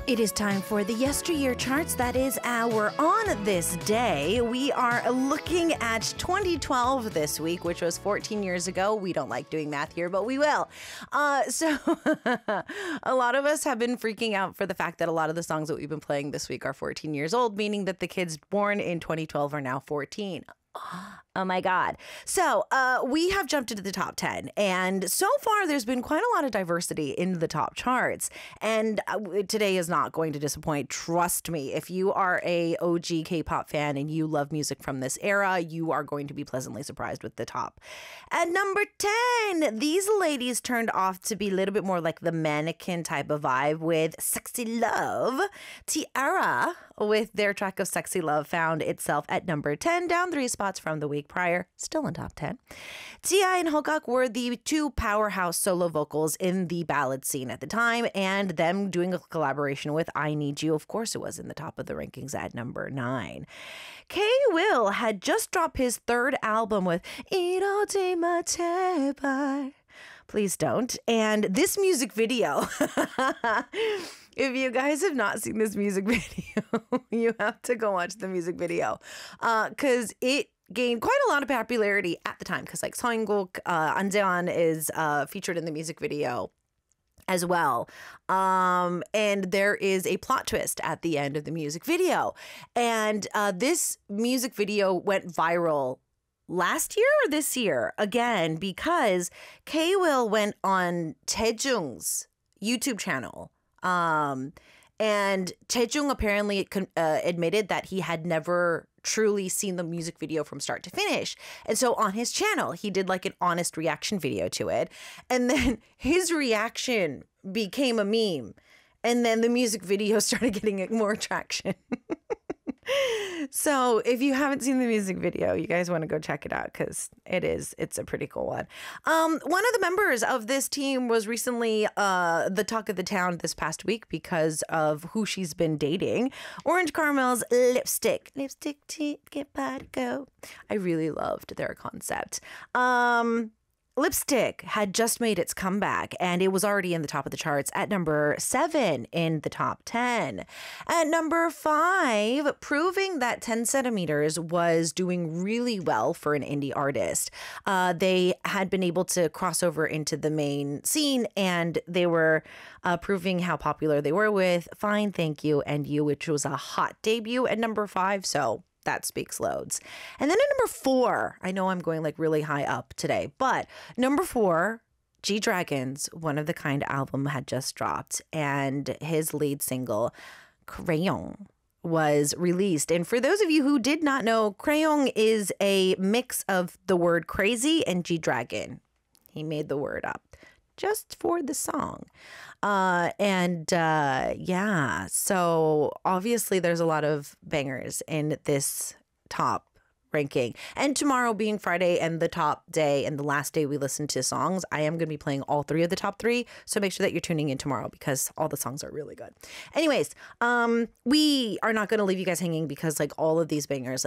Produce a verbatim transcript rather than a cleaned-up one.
It is time for the Yesteryear Charts. That is our On This Day. We are looking at twenty twelve this week, which was fourteen years ago. We don't like doing math here, but we will. Uh, so a lot of us have been freaking out for the fact that a lot of the songs that we've been playing this week are fourteen years old, meaning that the kids born in twenty twelve are now fourteen. Oh my God. So uh, we have jumped into the top ten, and so far there's been quite a lot of diversity in the top charts, and uh, today is not going to disappoint. Trust me, if you are a O G K-pop fan and you love music from this era, you are going to be pleasantly surprised with the top. At number ten, these ladies turned off to be a little bit more like the mannequin type of vibe with Sexy Love. T-ara, with their track of Sexy Love, found itself at number ten, down three spots from the week prior, still in top ten. T I and Hokak were the two powerhouse solo vocals in the ballad scene at the time, and them doing a collaboration with I Need You, of course it was in the top of the rankings at number nine. K-Will had just dropped his third album with 이러지 마 제발. Please don't. And this music video, if you guys have not seen this music video, you have to go watch the music video, because uh, it gained quite a lot of popularity at the time, because like Seongguk, uh, An Jae-won is uh, featured in the music video as well. Um, and there is a plot twist at the end of the music video. And uh, this music video went viral last year or this year again, because K-Will went on Taejung's YouTube channel. Um, and Taejung apparently uh, admitted that he had never truly seen the music video from start to finish. And so on his channel, he did like an honest reaction video to it. And then his reaction became a meme. And then the music video started getting more traction. So if you haven't seen the music video, you guys want to go check it out, because it is, it's a pretty cool one. Um, one of the members of this team was recently uh, the talk of the town this past week because of who she's been dating. Orange Caramel's Lipstick. Lipstick, tea, get bad, go. I really loved their concept. Um... Lipstick had just made its comeback, and it was already in the top of the charts at number seven in the top ten. At number five, proving that ten centimeters was doing really well for an indie artist. Uh, they had been able to cross over into the main scene, and they were uh, proving how popular they were with Fine, Thank You, and You, which was a hot debut at number five. So that speaks loads. And then at number four, I know I'm going like really high up today, but number four, G-Dragon's One of the Kind album had just dropped, and his lead single, Crayon, was released. And for those of you who did not know, Crayon is a mix of the word crazy and G-Dragon. He made the word up just for the song. Uh, and uh, yeah, so obviously there's a lot of bangers in this top ranking. And tomorrow being Friday and the top day and the last day we listen to songs, I am going to be playing all three of the top three. So make sure that you're tuning in tomorrow, because all the songs are really good. Anyways, um, we are not going to leave you guys hanging, because like all of these bangers,